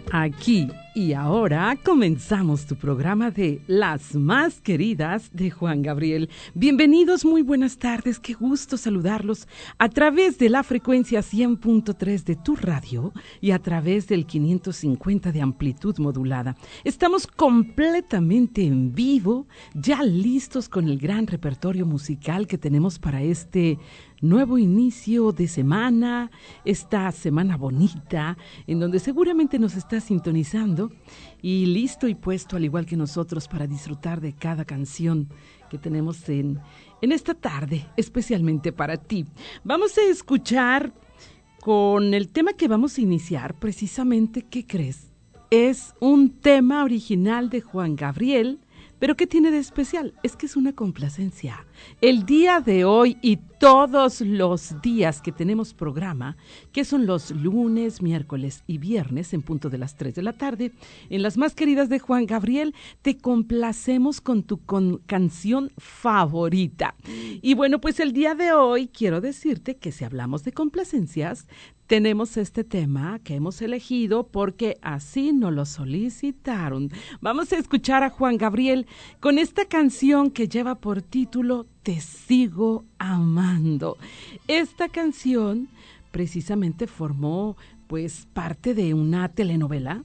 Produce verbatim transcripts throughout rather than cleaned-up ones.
Aquí y ahora comenzamos tu programa de Las Más Queridas de Juan Gabriel. Bienvenidos, muy buenas tardes, qué gusto saludarlos a través de la frecuencia cien punto tres de tu radio y a través del quinientos cincuenta de amplitud modulada. Estamos completamente en vivo, ya listos con el gran repertorio musical que tenemos para este nuevo inicio de semana, esta semana bonita, en donde seguramente nos está sintonizando y listo y puesto, al igual que nosotros, para disfrutar de cada canción que tenemos en, en esta tarde, especialmente para ti. Vamos a escuchar con el tema que vamos a iniciar, precisamente, ¿qué crees? Es un tema original de Juan Gabriel. ¿Pero qué tiene de especial? Es que es una complacencia. El día de hoy y todos los días que tenemos programa, que son los lunes, miércoles y viernes en punto de las tres de la tarde, en Las Más Queridas de Juan Gabriel, te complacemos con tu con canción favorita. Y bueno, pues el día de hoy quiero decirte que si hablamos de complacencias, tenemos este tema que hemos elegido porque así nos lo solicitaron. Vamos a escuchar a Juan Gabriel con esta canción que lleva por título Te Sigo Amando. Esta canción precisamente formó pues parte de una telenovela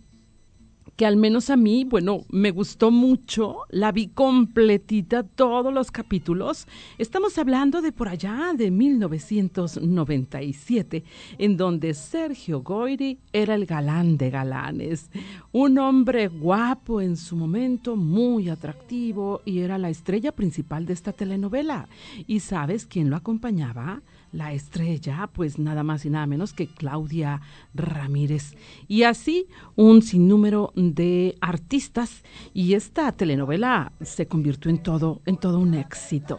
que al menos a mí, bueno, me gustó mucho, la vi completita, todos los capítulos. Estamos hablando de por allá de mil novecientos noventa y siete, en donde Sergio Goyri era el galán de galanes, un hombre guapo en su momento, muy atractivo, y era la estrella principal de esta telenovela. ¿Y sabes quién lo acompañaba? La estrella, pues nada más y nada menos que Claudia Ramírez. Y así un sinnúmero de artistas, y esta telenovela se convirtió en todo, en todo un éxito.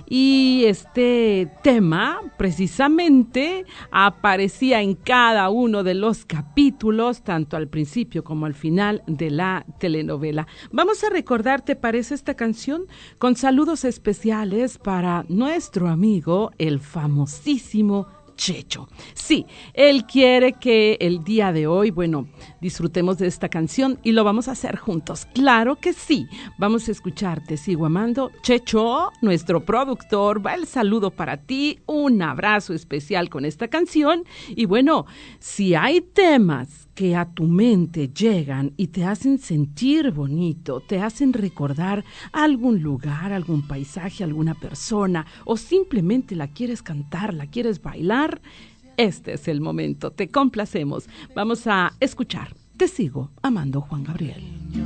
Y este tema precisamente aparecía en cada uno de los capítulos, tanto al principio como al final de la telenovela. Vamos a recordar, ¿te parece esta canción? Con saludos especiales para nuestro amigo, el famoso Checho. Sí, él quiere que el día de hoy, bueno, disfrutemos de esta canción y lo vamos a hacer juntos. Claro que sí. Vamos a escuchar Te Sigo Amando. Checho, nuestro productor, va el saludo para ti. Un abrazo especial con esta canción. Y bueno, si hay temas que a tu mente llegan y te hacen sentir bonito, te hacen recordar algún lugar, algún paisaje, alguna persona, o simplemente la quieres cantar, la quieres bailar, este es el momento, te complacemos. Vamos a escuchar Te Sigo Amando, Juan Gabriel.